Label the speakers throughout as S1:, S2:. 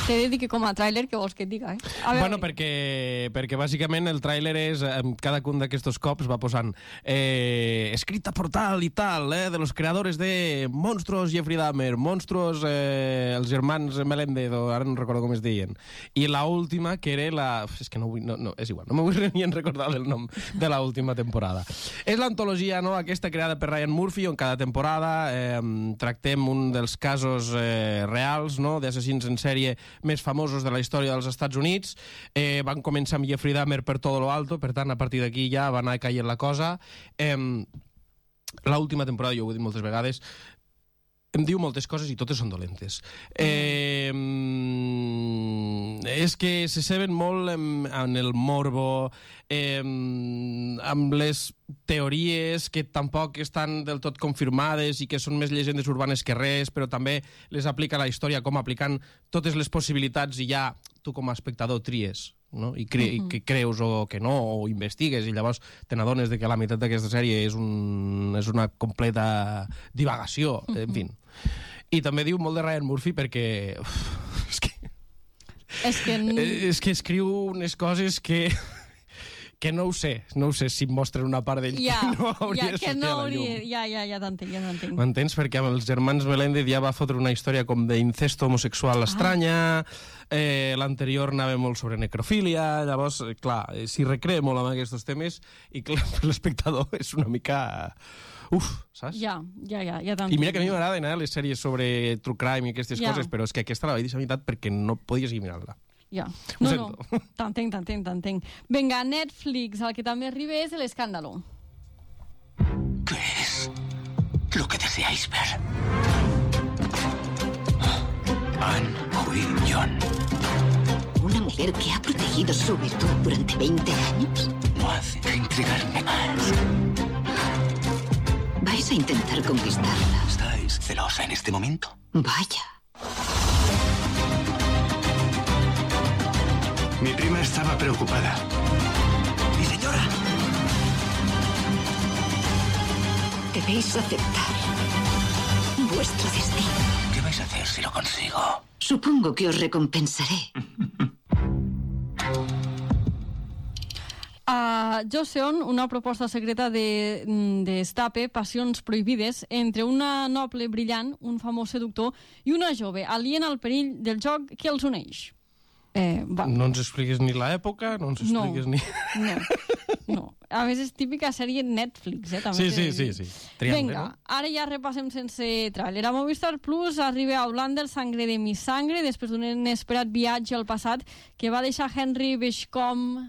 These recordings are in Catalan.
S1: T'he de dir que com a tràiler, què vols que et diga,
S2: Bueno, perquè bàsicament el tràiler és, cadascun d'aquests cops va posant escrita por tal i tal, de los creadores de Monstruos Jeffrey Dahmer, Monstruos els germans Melendez, o ara no recordo com es deien. I l'última, que era la... És que no és igual, no me vull ni recordar el nom de l'última temporada. És l'antologia, no?, aquesta creada per Ryan Murphy, on cada temporada tractem un dels casos reals, no?, d'assassins en sèrie més famosos de la història dels Estats Units. Van començar amb Jeffrey Dahmer per todo lo alto, per tant, a partir d'aquí ja va anar caient la cosa. L'última temporada, jo ho he dit moltes vegades, em diu moltes coses i totes són dolentes. És que se saben molt en el morbo, amb les teories que tampoc estan del tot confirmades i que són més llegendes urbanes que res, però també les aplica la història com aplicant totes les possibilitats i ja tu com a espectador tries, no? I que creus o que no, o investigues, i llavors te n'adones de que la meitat d'aquesta sèrie és una completa divagació, en fi. I també diu molt de Ryan Murphy perquè... És que escriu unes coses que no ho sé si mostren una part d'ell que no hauria de sortir a la llum.
S1: Ja t'entenc.
S2: M'entens? Perquè amb els germans Melendez ja va fotre una història com d'incesto homosexual estranya, l'anterior anava molt sobre necrofília, llavors, clar, s'hi recrea molt amb aquests temes i, clar, per l'espectador és una mica... saps?
S1: Ja t'entenc.
S2: I mira que a mi m'agraden les sèries sobre true crime i aquestes coses, però és que aquesta la vaig deixar a meitat perquè no podia seguir mirant-la.
S1: Ja. No, t'entenc. Venga, Netflix, el que també arriba és l'escàndalo.
S3: ¿Qué es lo que deseáis ver? Anne Quinn.
S4: ¿Una mujer que ha protegido su virtud durante 20 años?
S3: No hace que intrigarme más.
S4: ¿Vais a intentar conquistarla?
S3: ¿Estáis celosa en este momento?
S4: Vaya.
S3: Mi prima estaba preocupada. ¡Mi señora!
S4: Debéis aceptar vuestro destino.
S3: ¿Qué vais a hacer si lo consigo?
S4: Supongo que os recompensaré.
S1: Joseon, una proposta secreta d'Estape, passions prohibides, entre una noble brillant, un famós seductor, i una jove, aliena al perill del joc que els uneix.
S2: No ens expliques ni l'època, no ens expliques ni...
S1: No. A més, és típica sèrie Netflix,
S2: també. Sí.
S1: Vinga, ara ja repassem sense tràiler. A Movistar Plus arriba Outlander, Sangre de mi sangre, després d'un inesperat viatge al passat que va deixar Henry Bishcom,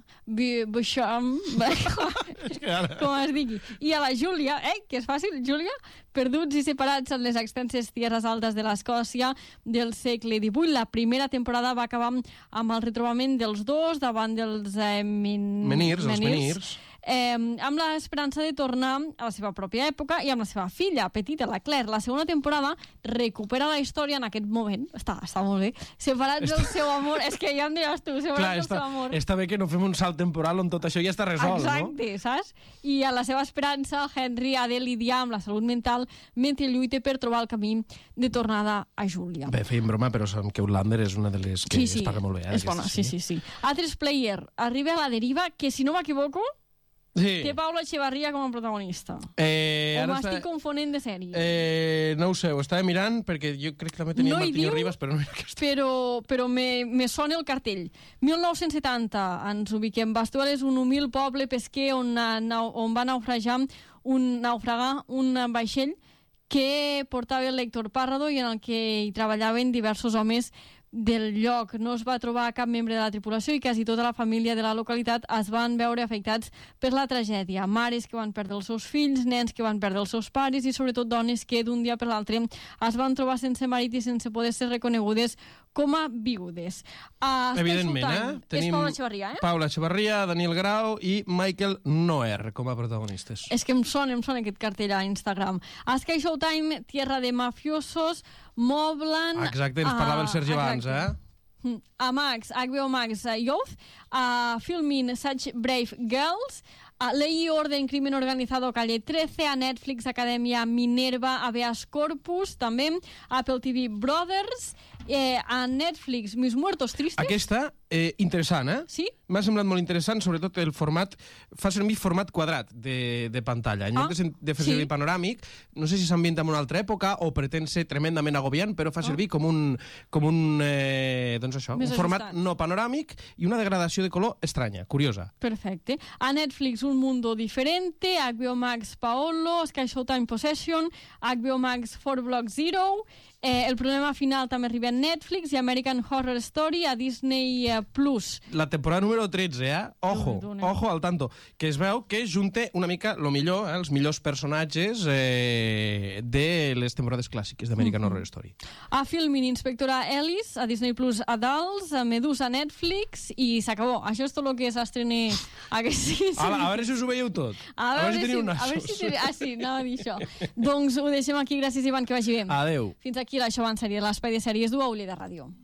S1: com es digui, i a la Júlia, que és fàcil, Júlia, perduts i separats en les extenses tierres altes de l'Escòcia del segle XVIII. La primera temporada va acabar amb el retrobament dels dos davant dels menirs, amb l'esperança de tornar a la seva pròpia època i amb la seva filla petita, la Claire. La segona temporada recupera la història en aquest moment, està molt bé, separats del seu amor, és que ja em diràs tu, separats del seu amor.
S2: Està bé que no fem un salt temporal on tot això ja està resolt,
S1: exacte, no? Saps? I a la seva esperança, Henry ha de lidiar amb la salut mental mentre lluita per trobar el camí de tornada a Júlia.
S2: Bé, feim broma, però sabem que Outlander és una de les que es parla molt bé.
S1: És bona, sí. Altres Player arriba a la deriva, que si no m'equivoco té Paula Echevarría com a protagonista. O m'estic confonent de sèrie?
S2: No ho sé, ho estava mirant perquè jo crec que també tenia Martínez Rivas, però no era aquesta.
S1: Però me sona el cartell. 1970, ens ubiquem. Bastuel és un humil poble pesquer on va naufragar un vaixell que portava el Héctor Párrado i en el que hi treballaven diversos homes del lloc. No es va trobar cap membre de la tripulació i quasi tota la família de la localitat es van veure afectats per la tragèdia. Mares que van perdre els seus fills, nens que van perdre els seus pares i sobretot dones que d'un dia per l'altre es van trobar sense marit i sense poder ser reconegudes com a viudes.
S2: Evidentment, tenim
S1: Paula Echevarría,
S2: Paula Echevarría, Daniel Grau i Michael Noer com a protagonistes.
S1: És que em sona aquest cartell a Instagram. A Sky Showtime, Tierra de Mafiosos, Mobland...
S2: Exacte, ens parlava el Sergi abans,
S1: A Max, HBO Max, Youth, a Filmin, Such Brave Girls, a Ley y Orden, Crimen Organizado, Calle 13, a Netflix, Academia Minerva, Habeas Corpus, també, Apple TV Brothers, A Netflix, Mis Muertos Tristes.
S2: Aquesta, interessant, eh?
S1: Sí?
S2: M'ha semblat molt interessant, sobretot el format, fa servir format quadrat de pantalla. En lloc de fer servir panoràmic, no sé si s'ambienta en una altra època o pretén ser tremendament agobiant, però fa servir com un doncs això, un format no panoràmic i una degradació de color estranya, curiosa.
S1: Perfecte. A Netflix, Un Mundo Diferente, HBO Max Paolo, Sky Showtime Possession, HBO Max 4 Block Zero, El Problema Final també arriba a Netflix i American Horror Story a Disney Plus.
S2: La temporada número 13, eh? Ojo al tanto. Que es veu que junta una mica lo millor, els millors personatges de les temporades clàssiques d'American Horror Story.
S1: A Filmin, Inspectora Ellis, a Disney Plus Adults, a Medusa Netflix i s'acabó. Això és tot el que s'estrena aquest...
S2: A veure si us ho veieu tot. A veure si teniu nassos.
S1: Sí, anava a dir això. Doncs ho deixem aquí. Gràcies, Ivan, que vagi bé.
S2: Adeu.
S1: Fins aquí l'Això en sèrie, l'espai de sèries d'UAULI de Ràdio.